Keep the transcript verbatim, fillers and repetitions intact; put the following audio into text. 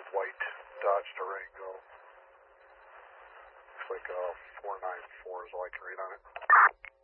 white Dodge Durango. Looks like a four nine four is all I can read on it.